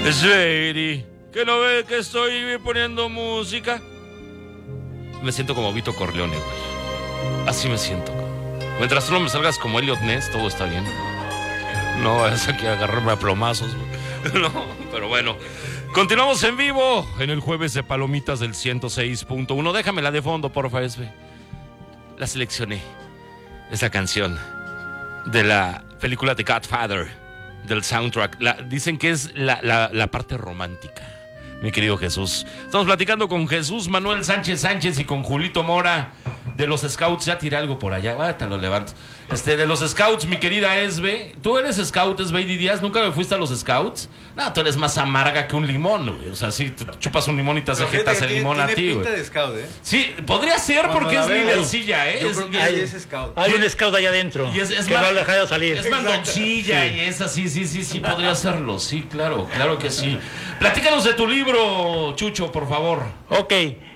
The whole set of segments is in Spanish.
Sweetie, ¿que no ve que estoy poniendo música? Me siento como Vito Corleone, güey. Así me siento. Mientras tú no me salgas como Elliot Ness, todo está bien. No, es aquí agarrarme a plomazos, güey. No, pero bueno. Continuamos en vivo en el jueves de Palomitas del 106.1. Déjamela de fondo, porfa, Esbe. La seleccioné. Esa canción de la película The Godfather, del soundtrack. Dicen que es la parte romántica, mi querido Jesús. Estamos platicando con Jesús Manuel Sánchez y con Julito Mora de los Scouts. Ya tiré algo por allá, te lo levanto. De los Scouts, mi querida Esbe. ¿Tú eres Scout, Esbe Díaz? ¿Nunca me fuiste a los Scouts? No, tú eres más amarga que un limón, güey. O sea, sí, te chupas un limón y te ajetas el limón a ti, güey. Tiene pinta de Scout, ¿eh? Sí, podría ser porque es lidercilla, ¿eh? Yo creo que ahí es Scout. Hay un Scout allá adentro y es que no ha dejado salir. Es mandoncilla y es así, sí, podría serlo. Sí, claro que sí. Platícanos de tu libro, Chucho, por favor. Ok,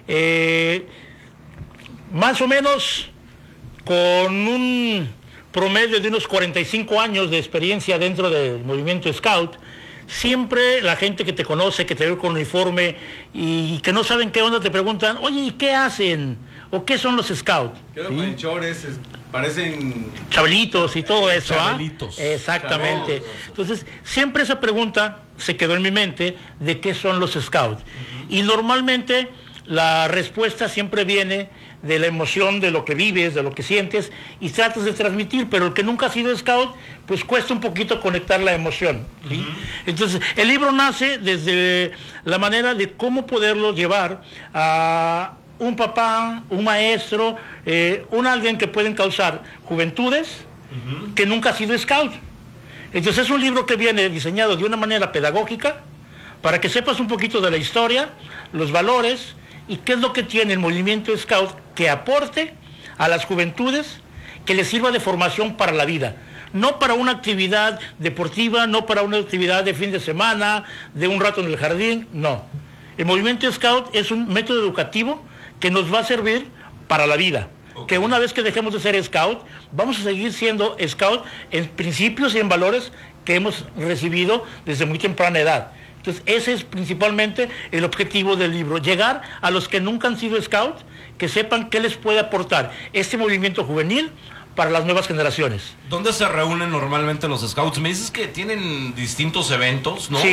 más o menos con un promedio de unos 45 años de experiencia dentro del movimiento Scout, siempre la gente que te conoce, que te ve con uniforme y que no saben qué onda, te preguntan, oye, ¿y qué hacen? ¿O qué son los Scouts? Quedo con chores, parecen chabelitos y todo eso, chabelitos. Exactamente. Chavos. Entonces, siempre esa pregunta se quedó en mi mente de qué son los Scouts. Y normalmente la respuesta siempre viene de la emoción, de lo que vives, de lo que sientes y tratas de transmitir, pero el que nunca ha sido Scout, pues cuesta un poquito conectar la emoción, ¿sí? Entonces, el libro nace desde la manera de cómo poderlo llevar a un papá, un maestro, un alguien que pueden causar juventudes que nunca ha sido Scout. Entonces es un libro que viene diseñado de una manera pedagógica para que sepas un poquito de la historia, los valores y qué es lo que tiene el movimiento Scout que aporte a las juventudes, que les sirva de formación para la vida. No para una actividad deportiva, no para una actividad de fin de semana, de un rato en el jardín, no. El movimiento Scout es un método educativo que nos va a servir para la vida. Okay. Que una vez que dejemos de ser Scout, vamos a seguir siendo Scout en principios y en valores que hemos recibido desde muy temprana edad. Entonces, ese es principalmente el objetivo del libro, llegar a los que nunca han sido Scout, que sepan qué les puede aportar este movimiento juvenil para las nuevas generaciones. ¿Dónde se reúnen normalmente los Scouts? Me dices que tienen distintos eventos, ¿no? Sí.